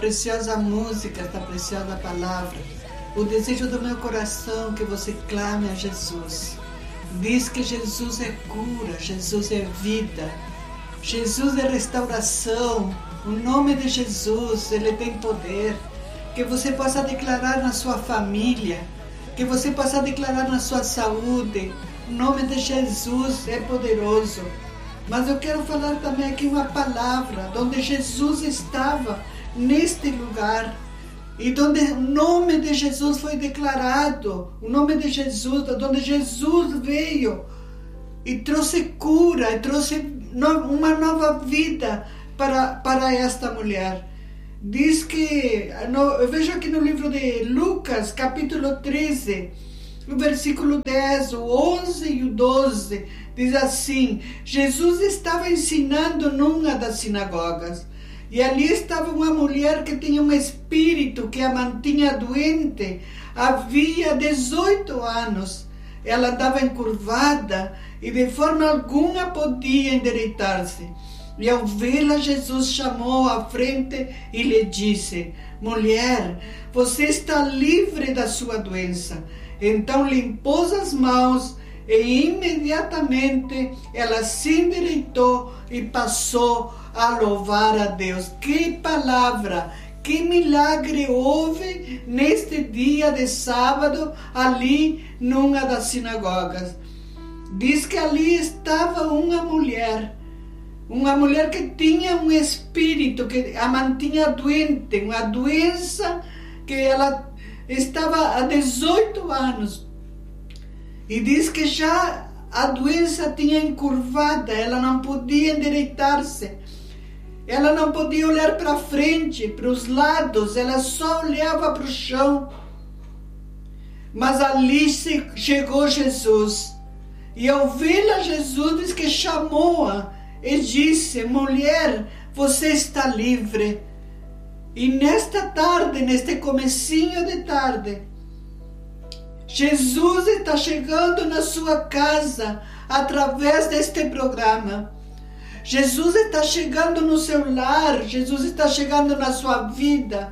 preciosa música, esta preciosa palavra. O desejo do meu coração é que você clame a Jesus. Diz que Jesus é cura, Jesus é vida, Jesus é restauração. O nome de Jesus, Ele tem poder. Que você possa declarar na sua família, que você possa declarar na sua saúde. O nome de Jesus é poderoso. Mas eu quero falar também aqui uma palavra, onde Jesus estava neste lugar, e onde o nome de Jesus foi declarado, o nome de Jesus, onde Jesus veio e trouxe cura, e trouxe uma nova vida para esta mulher. Diz que, eu vejo aqui no livro de Lucas, capítulo 13, o versículo 10, o 11 e o 12, diz assim: Jesus estava ensinando numa das sinagogas, e ali estava uma mulher que tinha um espírito que a mantinha doente havia 18 anos. Ela andava encurvada e de forma alguma podia endireitar-se. E ao vê-la, Jesus chamou à frente e lhe disse: mulher, você está livre da sua doença. Então lhe impôs as mãos e imediatamente ela se endireitou e passou a louvar a Deus. Que palavra, que milagre houve neste dia de sábado ali numa das sinagogas. Diz que ali estava uma mulher que tinha um espírito que a mantinha doente, uma doença que ela estava há 18 anos. E diz que já a doença tinha encurvada, ela não podia endireitar-se, ela não podia olhar para frente, para os lados, ela só olhava para o chão. Mas ali chegou Jesus, e ao vê-la, Jesus diz que chamou-a e disse: mulher, você está livre. E nesta tarde, neste comecinho de tarde, Jesus está chegando na sua casa através deste programa. Jesus está chegando no seu lar, Jesus está chegando na sua vida.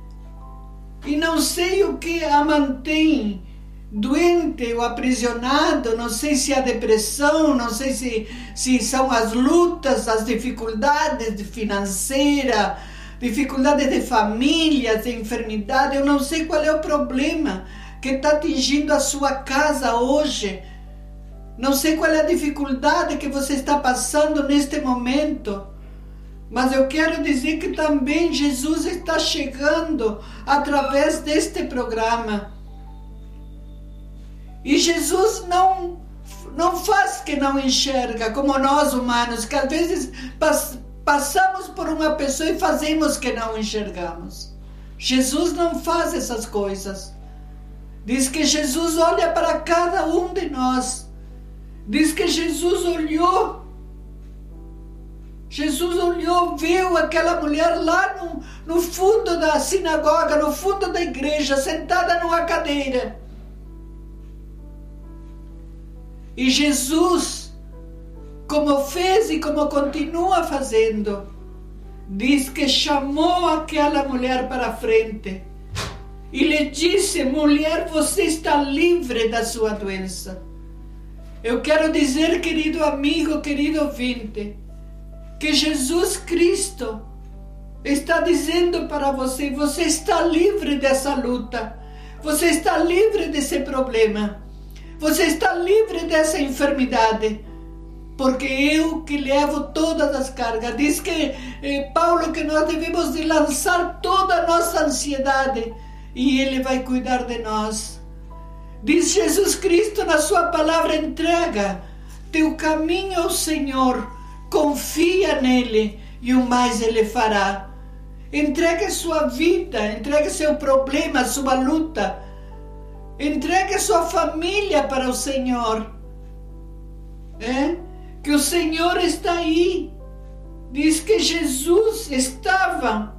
E não sei o que a mantém doente ou aprisionado, não sei se a depressão, não sei se são as lutas, as dificuldades financeiras, dificuldades de família, de enfermidade, eu não sei qual é o problema que está atingindo a sua casa hoje. Não sei qual é a dificuldade que você está passando neste momento, mas eu quero dizer que também Jesus está chegando através deste programa. E Jesus não faz que não enxerga, como nós humanos, que às vezes passamos por uma pessoa e fazemos que não enxergamos. Jesus não faz essas coisas. Diz que Jesus olha para cada um de nós. Diz que Jesus olhou, viu aquela mulher lá no fundo da sinagoga, no fundo da igreja, sentada numa cadeira. E Jesus, como fez e como continua fazendo, diz que chamou aquela mulher para a frente e lhe disse: mulher, você está livre da sua doença. Eu quero dizer, querido amigo, querido ouvinte, que Jesus Cristo está dizendo para você: você está livre dessa luta, você está livre desse problema, você está livre dessa enfermidade, porque eu que levo todas as cargas. Diz que Paulo que nós devemos de lançar toda a nossa ansiedade e Ele vai cuidar de nós. Diz Jesus Cristo na sua palavra: entrega teu caminho ao Senhor, confia nele e o mais Ele fará. Entregue sua vida, entregue seu problema, sua luta, entregue sua família para o Senhor. Que o Senhor está aí. Diz que Jesus estava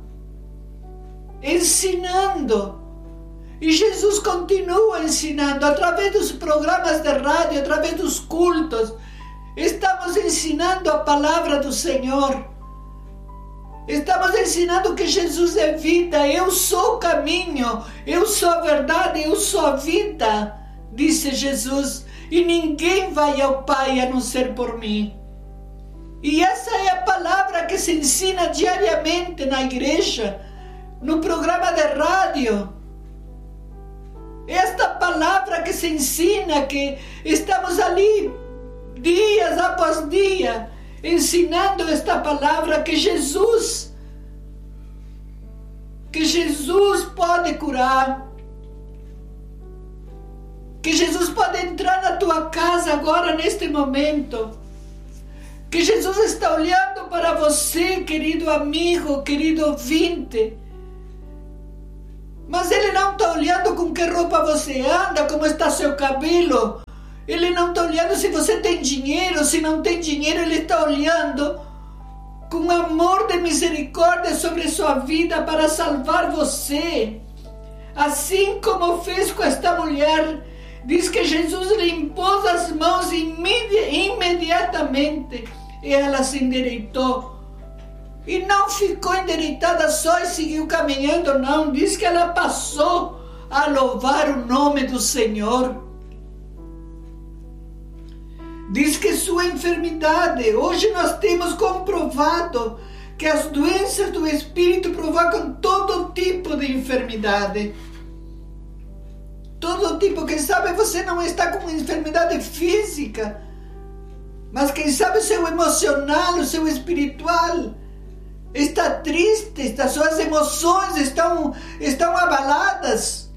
ensinando. E Jesus continua ensinando através dos programas de rádio, através dos cultos. Estamos ensinando a palavra do Senhor. Estamos ensinando que Jesus é vida. Eu sou o caminho, eu sou a verdade, eu sou a vida, disse Jesus. E ninguém vai ao Pai a não ser por mim. E essa é a palavra que se ensina diariamente na igreja, no programa de rádio. Esta palavra que se ensina, que estamos ali dias após dia, ensinando esta palavra que Jesus pode curar, que Jesus pode entrar na tua casa agora, neste momento, que Jesus está olhando para você, querido amigo, querido ouvinte, mas Ele não está olhando com que roupa você anda, como está seu cabelo. Ele não está olhando se você tem dinheiro, se não tem dinheiro. Ele está olhando com amor de misericórdia sobre sua vida para salvar você. Assim como fez com esta mulher, diz que Jesus limpou as mãos imediatamente e ela se endireitou. E não ficou endireitada só e seguiu caminhando, não. Diz que ela passou a louvar o nome do Senhor. Diz que sua enfermidade, hoje nós temos comprovado que as doenças do Espírito provocam todo tipo de enfermidade. Todo tipo. Quem sabe você não está com enfermidade física, mas quem sabe o seu emocional, o seu espiritual está triste, as suas emoções estão abaladas.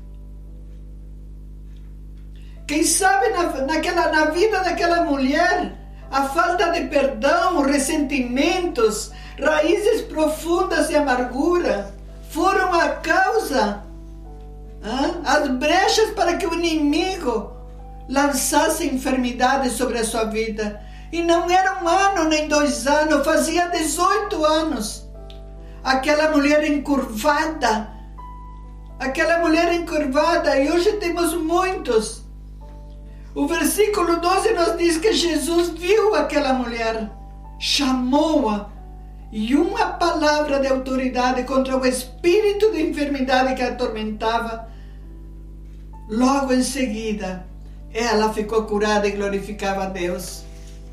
Quem sabe na vida daquela mulher, a falta de perdão, ressentimentos, raízes profundas de amargura foram a causa, as brechas para que o inimigo lançasse enfermidades sobre a sua vida. E não era 1 ano nem 2 anos, fazia 18 anos. Aquela mulher encurvada, e hoje temos muitos. O versículo 12 nos diz que Jesus viu aquela mulher, chamou-a, e uma palavra de autoridade contra o espírito de enfermidade que a atormentava, logo em seguida, ela ficou curada e glorificava a Deus.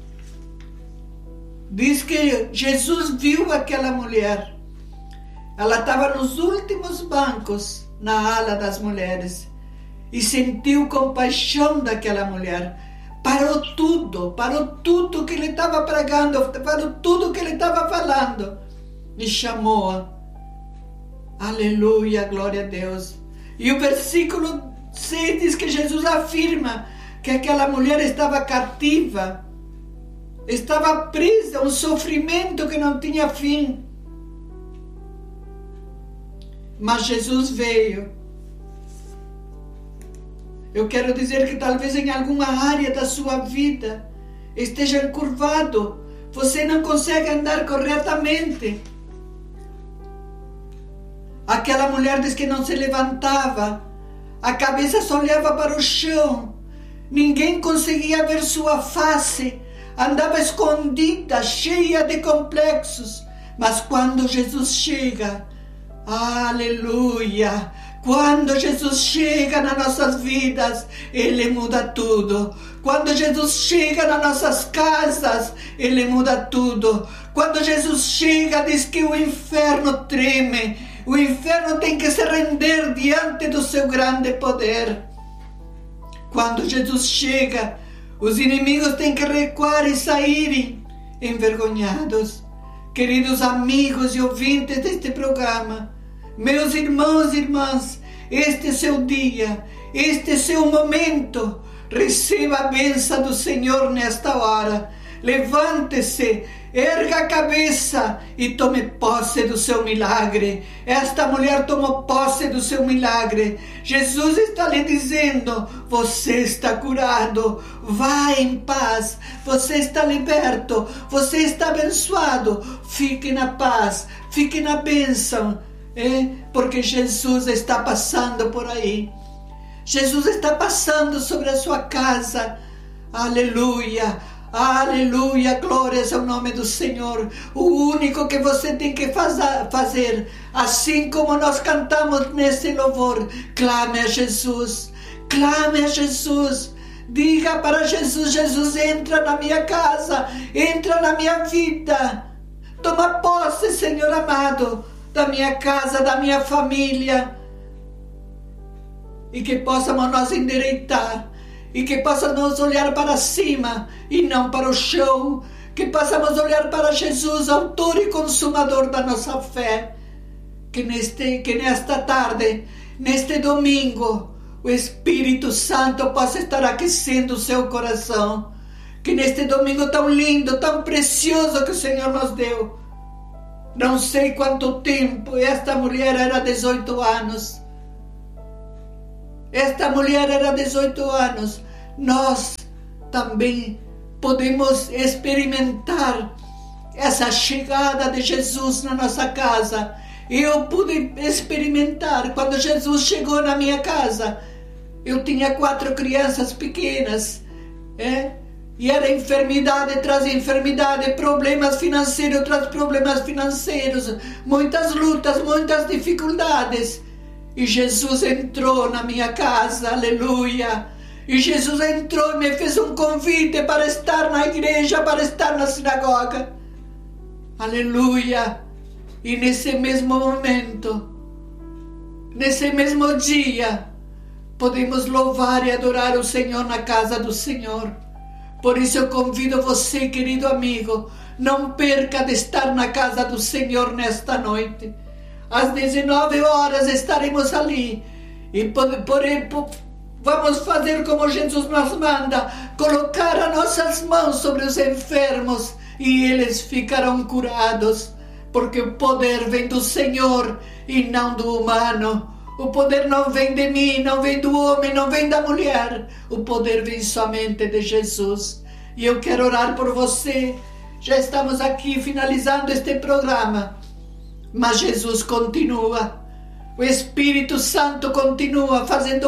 Diz que Jesus viu aquela mulher. Ela estava nos últimos bancos, na ala das mulheres, e sentiu compaixão daquela mulher. Parou tudo que ele estava pregando, parou tudo que ele estava falando, e chamou-a. Aleluia, glória a Deus. E o versículo 6 diz que Jesus afirma que aquela mulher estava cativa, estava presa, um sofrimento que não tinha fim. Mas Jesus veio. Eu quero dizer que talvez em alguma área da sua vida esteja encurvado, você não consegue andar corretamente. Aquela mulher diz que não se levantava, a cabeça só olhava para o chão, ninguém conseguia ver sua face, andava escondida, cheia de complexos. Mas quando Jesus chega, aleluia, quando Jesus chega nas nossas vidas, Ele muda tudo. Quando Jesus chega nas nossas casas, Ele muda tudo. Quando Jesus chega, diz que o inferno treme. O inferno tem que se render diante do seu grande poder. Quando Jesus chega, os inimigos têm que recuar e saírem envergonhados. Queridos amigos e ouvintes deste programa, meus irmãos e irmãs, este é seu dia, este é seu momento. Receba a bênção do Senhor nesta hora. Levante-se, erga a cabeça e tome posse do seu milagre. Esta mulher tomou posse do seu milagre. Jesus está lhe dizendo: você está curado, vá em paz, você está liberto, você está abençoado. Fique na paz, fique na bênção, porque Jesus está passando por aí. Jesus está passando sobre a sua casa. Aleluia. Aleluia, glórias ao nome do Senhor. O único que você tem que fazer, assim como nós cantamos nesse louvor, clame a Jesus, clame a Jesus. Diga para Jesus: Jesus, entra na minha casa, entra na minha vida. Toma posse, Senhor amado, da minha casa, da minha família. E que possamos nós endireitar, e que possamos olhar para cima e não para o chão, que possamos olhar para Jesus, autor e consumador da nossa fé, que nesta tarde, neste domingo, o Espírito Santo possa estar aquecendo o seu coração, que neste domingo tão lindo, tão precioso que o Senhor nos deu, não sei quanto tempo, esta mulher era 18 anos, esta mulher era 18 anos. Nós também podemos experimentar essa chegada de Jesus na nossa casa. Eu pude experimentar quando Jesus chegou na minha casa. Eu tinha 4 crianças pequenas, e era enfermidade tras enfermidade, problemas financeiros tras problemas financeiros, muitas lutas, muitas dificuldades. E Jesus entrou na minha casa, aleluia. E Jesus entrou e me fez um convite para estar na igreja, para estar na sinagoga. Aleluia. E nesse mesmo momento, nesse mesmo dia, podemos louvar e adorar o Senhor na casa do Senhor. Por isso eu convido você, querido amigo, não perca de estar na casa do Senhor nesta noite. Às 19 horas estaremos ali e vamos fazer como Jesus nos manda, colocar as nossas mãos sobre os enfermos e eles ficarão curados, porque o poder vem do Senhor e não do humano. O poder não vem de mim, não vem do homem, não vem da mulher. O poder vem somente de Jesus. E eu quero orar por você. Já estamos aqui finalizando este programa, mas Jesus continua. O Espírito Santo continua fazendo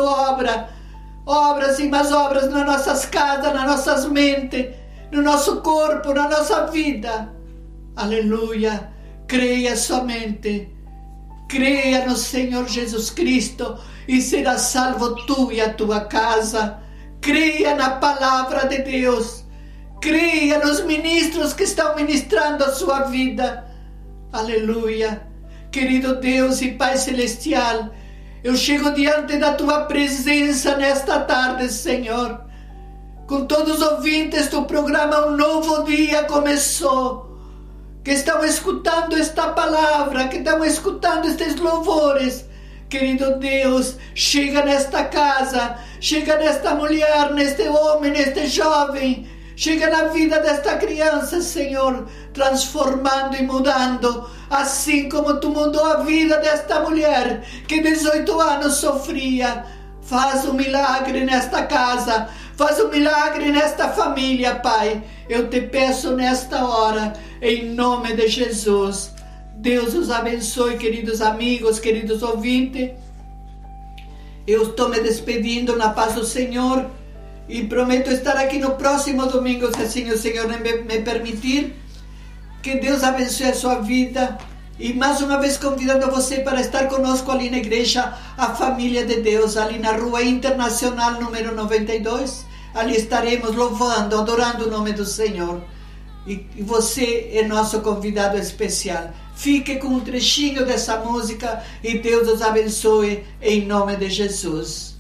obras e mais obras nas nossas casas, nas nossas mentes, no nosso corpo, na nossa vida. Aleluia. Creia somente. Creia no Senhor Jesus Cristo e será salvo tu e a tua casa. Creia na palavra de Deus. Creia nos ministros que estão ministrando a sua vida. Aleluia. Querido Deus e Pai Celestial, eu chego diante da Tua presença nesta tarde, Senhor. Com todos os ouvintes do programa Um Novo Dia Começou, que estão escutando esta palavra, que estão escutando estes louvores. Querido Deus, chega nesta casa, chega nesta mulher, neste homem, neste jovem, chega na vida desta criança, Senhor, transformando e mudando, assim como Tu mudou a vida desta mulher que 18 anos sofria. Faz um milagre nesta casa, faz um milagre nesta família, Pai. Eu te peço nesta hora, em nome de Jesus. Deus os abençoe, queridos amigos, queridos ouvintes. Eu estou me despedindo na paz do Senhor e prometo estar aqui no próximo domingo, se assim o Senhor me permitir. Que Deus abençoe a sua vida. E mais uma vez convidando você para estar conosco ali na igreja, a Família de Deus, ali na Rua Internacional número 92. Ali estaremos louvando, adorando o nome do Senhor. E você é nosso convidado especial. Fique com um trechinho dessa música e Deus os abençoe em nome de Jesus.